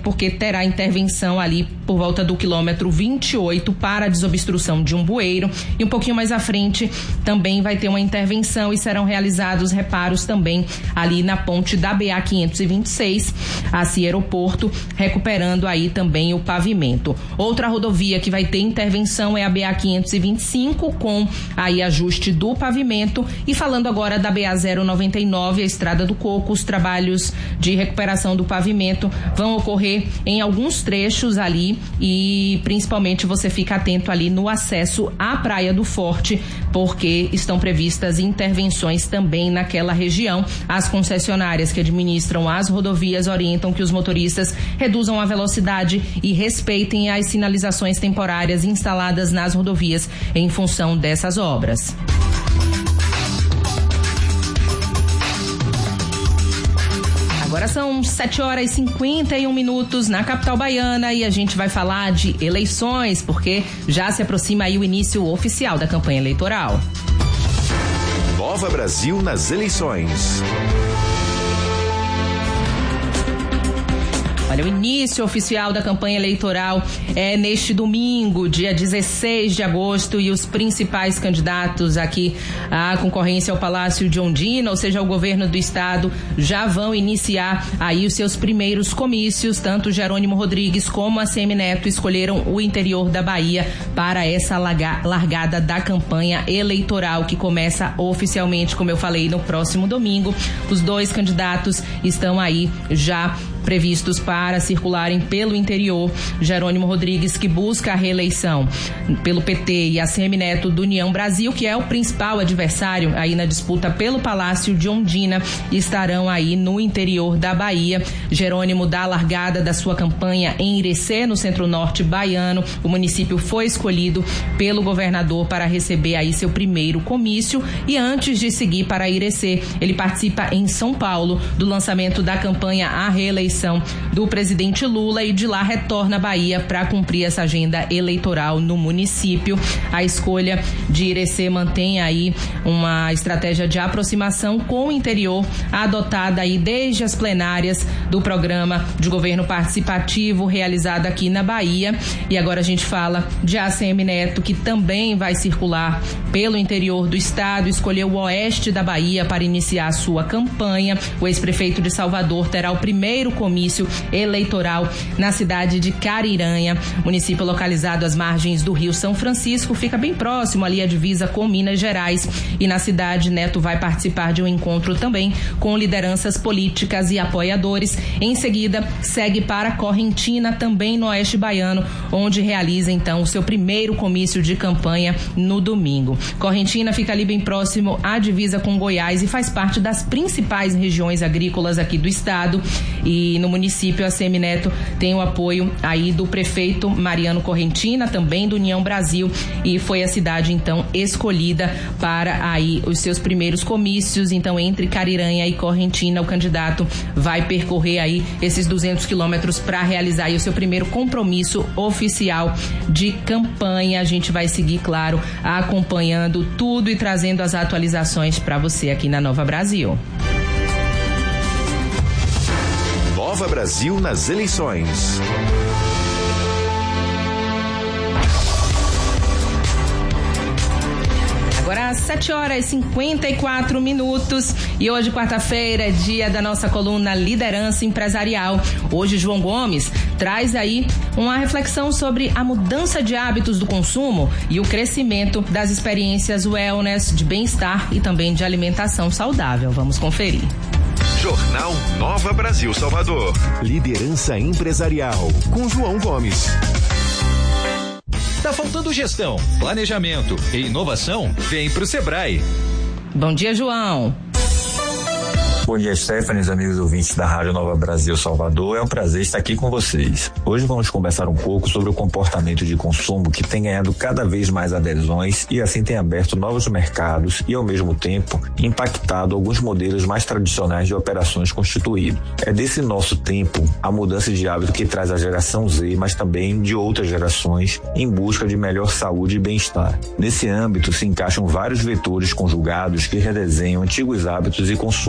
porque terá intervenção ali por volta do quilômetro 28 para a desobstrução de um bueiro, e um pouquinho mais à frente também vai ter uma intervenção e serão realizados reparos também ali na ponte da BA-526, hacia aeroporto, recuperando aí também o pavimento. Outra rodovia que vai ter intervenção é a BA-525, com aí ajuste do pavimento. E falando agora da BA-099, a Estrada do Coco, os trabalhos de recuperação do pavimento vão ocorrer em alguns trechos ali, e principalmente você fica atento ali no acesso à Praia do Forte, porque estão previstas intervenções também naquela região. As concessionárias que administram as rodovias orientam que os motoristas reduzam a velocidade e respeitem as sinalizações temporárias instaladas nas rodovias em função dessas obras. Agora são 7h51 na capital baiana, e a gente vai falar de eleições, porque já se aproxima aí o início oficial da campanha eleitoral. Nova Brasil nas eleições. Olha, o início oficial da campanha eleitoral é neste domingo, dia 16 de agosto, e os principais candidatos aqui à concorrência ao Palácio de Ondina, ou seja, ao governo do estado, já vão iniciar aí os seus primeiros comícios. Tanto Jerônimo Rodrigues como a ACM Neto escolheram o interior da Bahia para essa largada da campanha eleitoral, que começa oficialmente, como eu falei, no próximo domingo. Os dois candidatos estão aí já previstos para circularem pelo interior. Jerônimo Rodrigues, que busca a reeleição pelo PT, e a ACM Neto do União Brasil, que é o principal adversário aí na disputa pelo Palácio de Ondina, estarão aí no interior da Bahia. Jerônimo dá a largada da sua campanha em Irecê, no centro-norte baiano. O município foi escolhido pelo governador para receber aí seu primeiro comício, e antes de seguir para Irecê, ele participa em São Paulo do lançamento da campanha à reeleição do presidente Lula, e de lá retorna à Bahia para cumprir essa agenda eleitoral no município. A escolha de Irecê mantém aí uma estratégia de aproximação com o interior, adotada aí desde as plenárias do programa de governo participativo realizado aqui na Bahia. E agora a gente fala de ACM Neto, que também vai circular pelo interior do estado, escolheu o oeste da Bahia para iniciar a sua campanha. O ex-prefeito de Salvador terá o primeiro comício eleitoral na cidade de Cariranha, município localizado às margens do Rio São Francisco, fica bem próximo ali à divisa com Minas Gerais. E na cidade, Neto vai participar de um encontro também com lideranças políticas e apoiadores. Em seguida, segue para Correntina, também no oeste baiano, onde realiza então o seu primeiro comício de campanha no domingo. Correntina fica ali bem próximo à divisa com Goiás e faz parte das principais regiões agrícolas aqui do estado. E no município, a ACM Neto tem o apoio aí do prefeito Mariano Correntina, também do União Brasil, e foi a cidade então escolhida para aí os seus primeiros comícios. Então, entre Cariranha e Correntina, o candidato vai percorrer aí esses 200 quilômetros para realizar aí o seu primeiro compromisso oficial de campanha. A gente vai seguir, claro, acompanhando tudo e trazendo as atualizações para você aqui na Nova Brasil. Nova Brasil nas eleições. Agora 7h54 e hoje, quarta-feira, é dia da nossa coluna Liderança Empresarial. Hoje, João Gomes traz aí uma reflexão sobre a mudança de hábitos do consumo e o crescimento das experiências wellness, de bem-estar e também de alimentação saudável. Vamos conferir. Jornal Nova Brasil Salvador. Liderança Empresarial, com João Gomes. Tá faltando gestão, planejamento e inovação? Vem pro Sebrae. Bom dia, João. Bom dia, Stephanie, amigos ouvintes da Rádio Nova Brasil Salvador. É um prazer estar aqui com vocês. Hoje vamos conversar um pouco sobre o comportamento de consumo que tem ganhado cada vez mais adesões e assim tem aberto novos mercados e, ao mesmo tempo, impactado alguns modelos mais tradicionais de operações constituídos. É desse nosso tempo a mudança de hábito que traz a geração Z, mas também de outras gerações, em busca de melhor saúde e bem-estar. Nesse âmbito se encaixam vários vetores conjugados que redesenham antigos hábitos e consumos.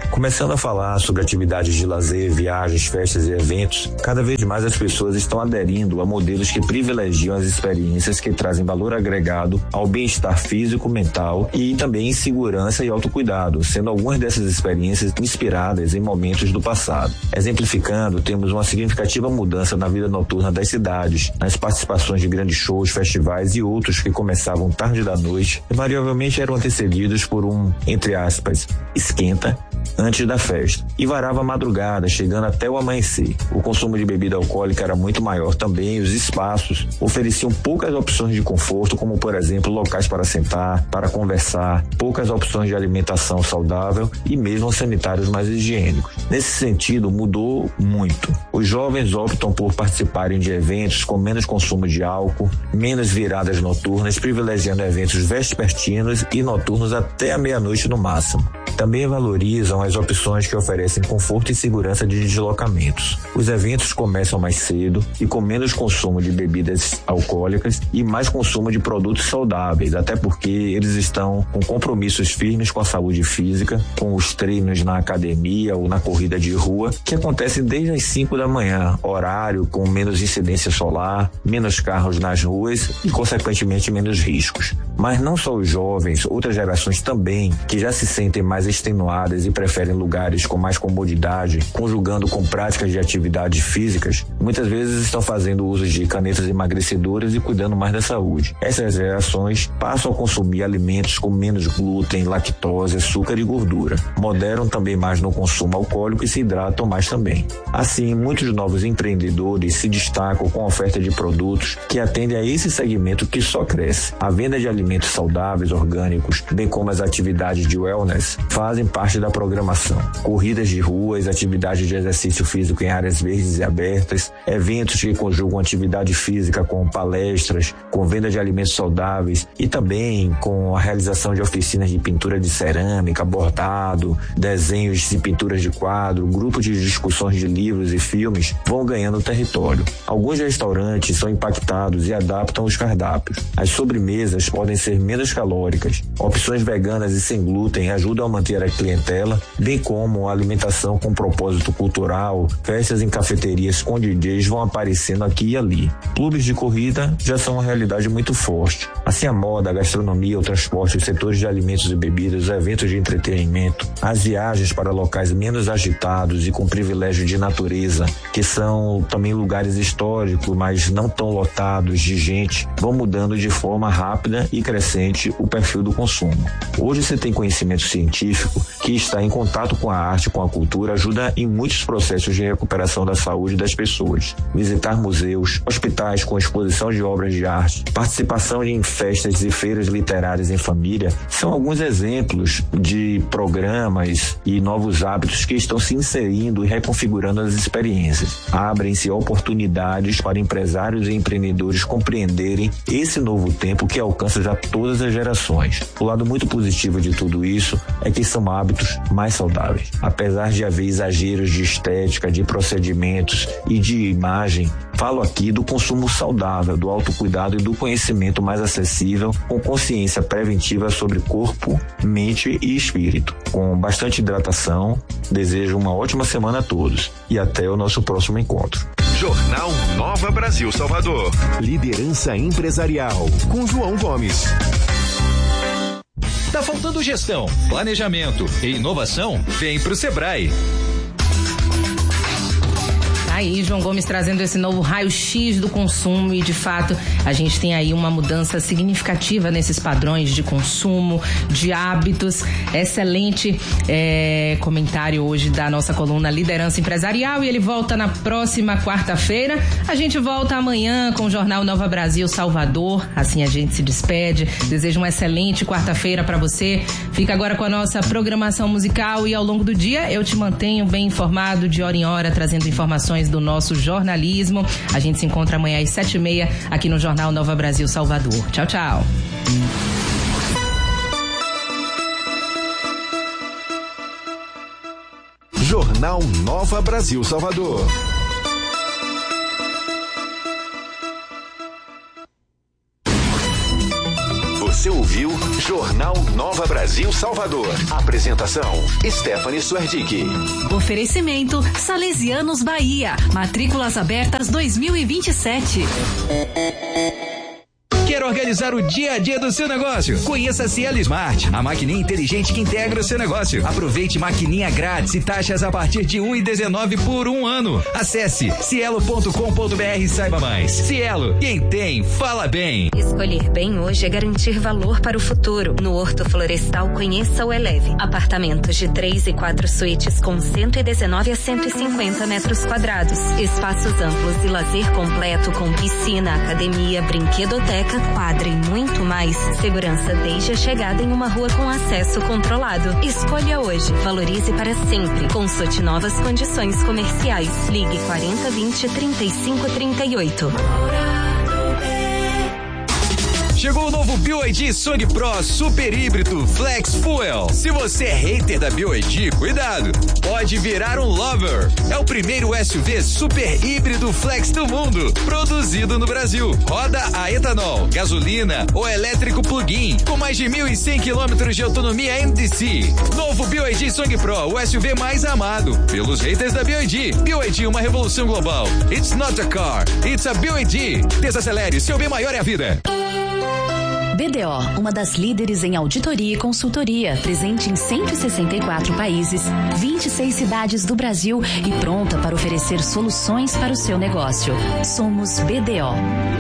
Começando a falar sobre atividades de lazer, viagens, festas e eventos, cada vez mais as pessoas estão aderindo a modelos que privilegiam as experiências que trazem valor agregado ao bem-estar físico, mental e também em segurança e autocuidado, sendo algumas dessas experiências inspiradas em momentos do passado. Exemplificando, temos uma significativa mudança na vida noturna das cidades, nas participações de grandes shows, festivais e outros que começavam tarde da noite e variavelmente eram antecedidos por um, entre aspas, esquenta antes da festa e varava a madrugada, chegando até o amanhecer. O consumo de bebida alcoólica era muito maior também e os espaços ofereciam poucas opções de conforto, como por exemplo locais para sentar, para conversar, poucas opções de alimentação saudável e mesmo sanitários mais higiênicos. Nesse sentido, mudou muito. Os jovens optam por participarem de eventos com menos consumo de álcool, menos viradas noturnas, privilegiando eventos vespertinos e noturnos até a meia-noite no máximo. Também valorizam as opções que oferecem conforto e segurança de deslocamentos. Os eventos começam mais cedo e com menos consumo de bebidas alcoólicas e mais consumo de produtos saudáveis, até porque eles estão com compromissos firmes com a saúde física, com os treinos na academia ou na corrida de rua, que acontecem desde as 5 da manhã, horário com menos incidência solar, menos carros nas ruas e, consequentemente, menos riscos. Mas não só os jovens, outras gerações também, que já se sentem mais extenuadas e preferem lugares com mais comodidade, conjugando com práticas de atividades físicas, muitas vezes estão fazendo uso de canetas emagrecedoras e cuidando mais da saúde. Essas gerações passam a consumir alimentos com menos glúten, lactose, açúcar e gordura. Moderam também mais no consumo alcoólico e se hidratam mais também. Assim, muitos novos empreendedores se destacam com a oferta de produtos que atendem a esse segmento que só cresce. A venda de alimentos saudáveis, orgânicos, bem como as atividades de wellness, fazem parte da programação. Corridas de ruas, atividades de exercício físico em áreas verdes e abertas, eventos que conjugam atividade física com palestras, com venda de alimentos saudáveis e também com a realização de oficinas de pintura de cerâmica, bordado, desenhos e pinturas de quadro, grupos de discussões de livros e filmes vão ganhando território. Alguns restaurantes são impactados e adaptam os cardápios. As sobremesas podem ser menos calóricas. Opções veganas e sem glúten ajudam a manter a clientela, bem como a alimentação com propósito cultural, festas em cafeterias com DJs vão aparecendo aqui e ali. Clubes de corrida já são uma realidade muito forte. Assim, a moda, a gastronomia, o transporte, os setores de alimentos e bebidas, os eventos de entretenimento, as viagens para locais menos agitados e com privilégio de natureza, que são também lugares históricos, mas não tão lotados de gente, vão mudando de forma rápida e crescente o perfil do consumo. Hoje você tem conhecimento científico que está em contato com a arte, com a cultura, ajuda em muitos processos de recuperação da saúde das pessoas. Visitar museus, hospitais com exposição de obras de arte, participação em festas e feiras literárias em família, são alguns exemplos de programas e novos hábitos que estão se inserindo e reconfigurando as experiências. Abrem-se oportunidades para empresários e empreendedores compreenderem esse novo tempo que alcança já todas as gerações. O lado muito positivo de tudo isso é que são hábitos mais saudáveis. Apesar de haver exageros de estética, de procedimentos e de imagem, falo aqui do consumo saudável, do autocuidado e do conhecimento mais acessível, com consciência preventiva sobre corpo, mente e espírito. Com bastante hidratação, desejo uma ótima semana a todos e até o nosso próximo encontro. Jornal Nova Brasil Salvador. Liderança empresarial com João Gomes. Tá faltando gestão, planejamento e inovação? Vem pro Sebrae. Aí, João Gomes trazendo esse novo raio-x do consumo e, de fato, a gente tem aí uma mudança significativa nesses padrões de consumo, de hábitos. Excelente comentário hoje da nossa coluna Liderança Empresarial e ele volta na próxima quarta-feira. A gente volta amanhã com o Jornal Nova Brasil Salvador. Assim a gente se despede. Desejo uma excelente quarta-feira para você. Fica agora com a nossa programação musical e ao longo do dia eu te mantenho bem informado de hora em hora, trazendo informações do nosso jornalismo. A gente se encontra amanhã às 7h30 aqui no Jornal Nova Brasil Salvador. Tchau, tchau. Jornal Nova Brasil Salvador. Você ouviu ouviu Jornal Nova Brasil Salvador. Apresentação, Stephanie Suerdick. Oferecimento Salesianos Bahia. Matrículas abertas 2027. Quer organizar o dia a dia do seu negócio? Conheça a Cielo Smart, a maquininha inteligente que integra o seu negócio. Aproveite maquininha grátis e taxas a partir de 1,19 por 1 ano. Acesse cielo.com.br e saiba mais. Cielo, quem tem, fala bem. Escolher bem hoje é garantir valor para o futuro. No Horto Florestal, conheça o Eleve. Apartamentos de 3 e 4 suítes com 119 a 150 metros quadrados. Espaços amplos e lazer completo com piscina, academia, brinquedoteca, quadra e muito mais. Segurança desde a chegada em uma rua com acesso controlado. Escolha hoje. Valorize para sempre. Consulte novas condições comerciais. Ligue 4020-3538. Chegou o novo BYD Song Pro Super Híbrido Flex Fuel. Se você é hater da BYD, cuidado, pode virar um lover. É o primeiro SUV super híbrido flex do mundo, produzido no Brasil. Roda a etanol, gasolina ou elétrico plug-in, com mais de 1.100 km de autonomia NDC. Novo BYD Song Pro, o SUV mais amado pelos haters da BYD. BYD, uma revolução global. It's not a car, it's a BYD. Desacelere, seu bem maior é a vida. BDO, uma das líderes em auditoria e consultoria, presente em 164 países, 26 cidades do Brasil e pronta para oferecer soluções para o seu negócio. Somos BDO.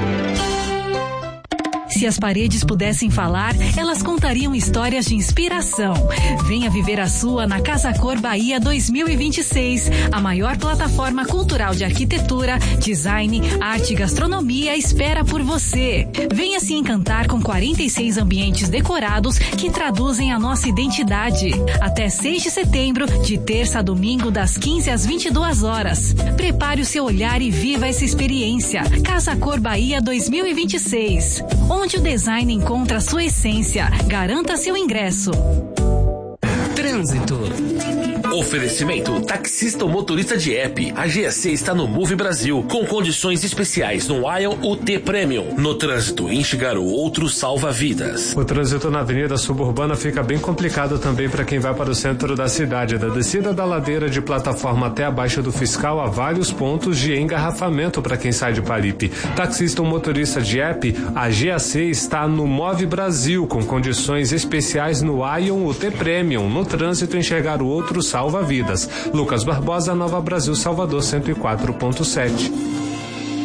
Se as paredes pudessem falar, elas contariam histórias de inspiração. Venha viver a sua na Casa Cor Bahia 2026, a maior plataforma cultural de arquitetura, design, arte e gastronomia espera por você. Venha se encantar com 46 ambientes decorados que traduzem a nossa identidade. Até 6 de setembro, de terça a domingo, das 15 às 22 horas. Prepare o seu olhar e viva essa experiência. Casa Cor Bahia 2026. Onde o design encontra sua essência. Garanta seu ingresso. Trânsito. Oferecimento taxista ou motorista de app. A GAC está no Move Brasil, com condições especiais no Ion UT Premium. No trânsito, enxergar o outro salva vidas. O trânsito na Avenida Suburbana fica bem complicado também para quem vai para o centro da cidade. Da descida da ladeira de plataforma até abaixo do Fiscal, há vários pontos de engarrafamento para quem sai de Paripe. Taxista ou motorista de app, a GAC está no Move Brasil, com condições especiais no Ion UT Premium. No trânsito, enxergar o outro salva vidas. Lucas Barbosa, Nova Brasil, Salvador 104.7.